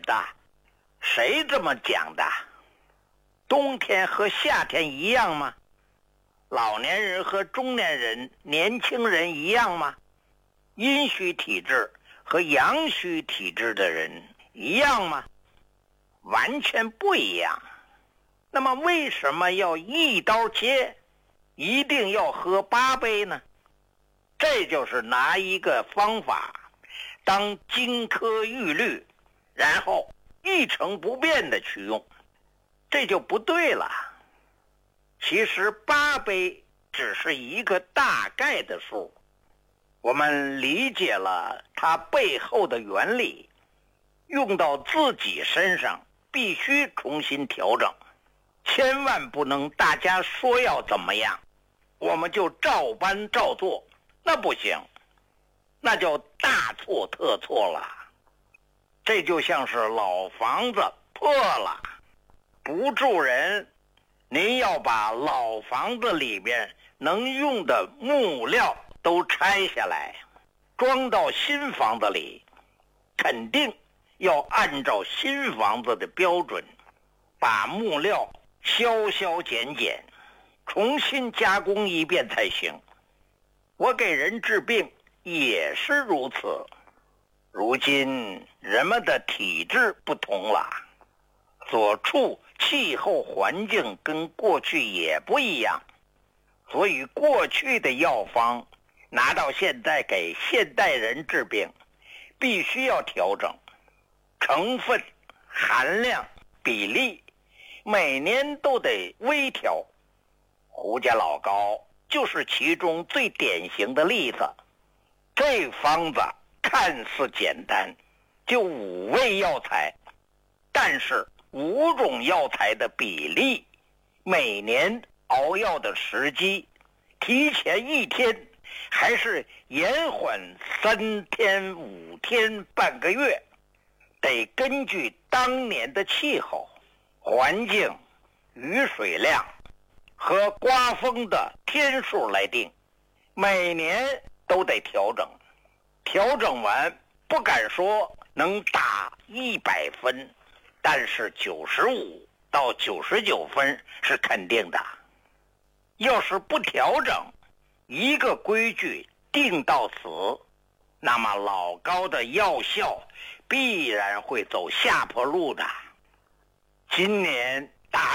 的。谁这么讲的？冬天和夏天一样吗？老年人和中年人、年轻人一样吗？阴虚体质和阳虚体质的人一样吗？完全不一样。那么为什么要一刀切，一定要喝8杯呢？这就是拿一个方法当金科玉律，然后一成不变的去用，这就不对了。其实8杯只是一个大概的数，我们理解了它背后的原理，用到自己身上必须重新调整，千万不能大家说要怎么样，我们就照搬照做，那不行，那就大错特错了。这就像是老房子破了不住人，您要把老房子里边能用的木料都拆下来，装到新房子里，肯定要按照新房子的标准，把木料削削减减，重新加工一遍才行。我给人治病也是如此。如今人们的体质不同了，所处气候环境跟过去也不一样，所以过去的药方拿到现在给现代人治病，必须要调整成分、含量、比例，每年都得微调。胡家老膏就是其中最典型的例子。这方子看似简单，就5味药材，但是5种药材的比例，每年熬药的时机，提前1天还是延缓3天、5天、半个月，得根据当年的气候、环境、雨水量和刮风的天数来定，每年都得调整。调整完不敢说能打100分，但是95到99分是肯定的。要是不调整，一个规矩定到死，那么老高的药效必然会走下坡路的。今年打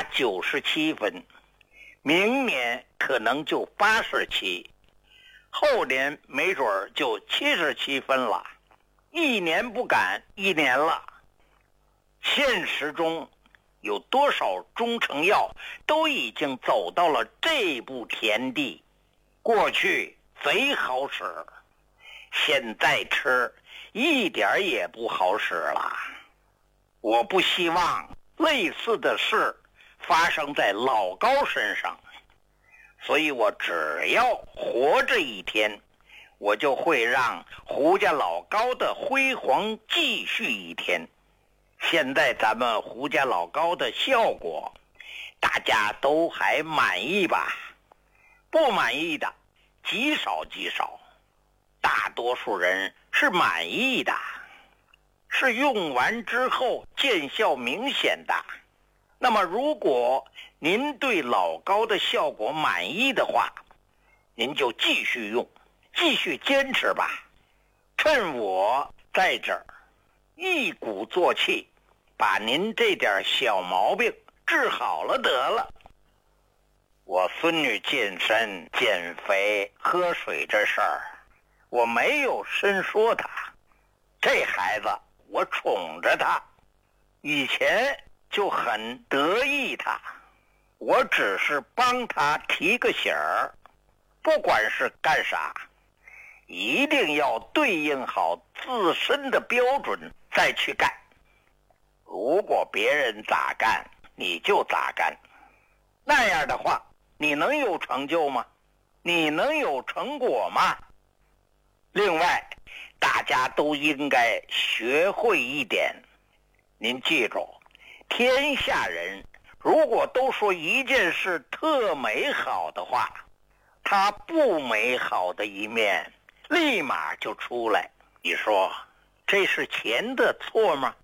97分，明年可能就87，后年没准就77分了。1年不赶1年了。现实中有多少中成药都已经走到了这步田地，过去贼好使，现在吃一点也不好使了。我不希望类似的事发生在老高身上，所以我只要活着一天，我就会让胡家老高的辉煌继续一天。现在咱们胡家老高的效果，大家都还满意吧？不满意的极少极少，大多数人是满意的，是用完之后见效明显的。那么如果您对老高的效果满意的话，您就继续用，继续坚持吧。趁我在这儿，一鼓作气，把您这点小毛病治好了得了。我孙女健身、减肥、喝水这事儿，我没有深说她。这孩子我宠着她，以前就很得意她，我只是帮她提个醒儿，不管是干啥，一定要对应好自身的标准再去干。如果别人咋干，你就咋干，那样的话，你能有成就吗？你能有成果吗？另外，大家都应该学会一点，您记住，天下人如果都说一件事特美好的话，它不美好的一面立马就出来。你说这是钱的错吗？